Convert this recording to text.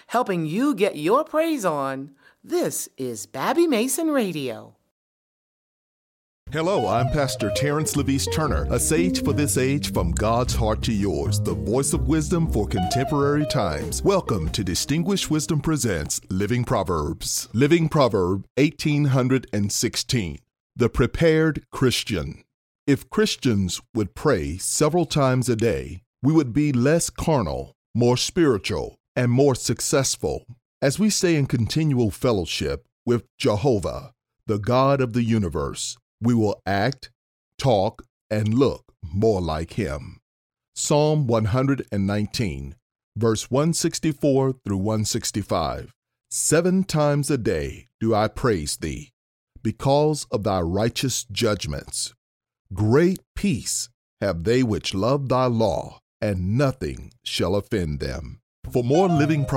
helping you get your praise on. This is Babby Mason Radio. Hello, I'm Pastor Terrence Levis Turner, a sage for this age from God's heart to yours, the voice of wisdom for contemporary times. Welcome to Distinguished Wisdom Presents Living Proverbs. Living Proverb 1816. The Prepared Christian. If Christians would pray several times a day, we would be less carnal, more spiritual, and more successful. As we stay in continual fellowship with Jehovah, the God of the universe, we will act, talk, and look more like Him. Psalm 119, verse 164 through 165. 7 times a day do I praise Thee, because of Thy righteous judgments. Great peace have they which love Thy law, and nothing shall offend them. For more living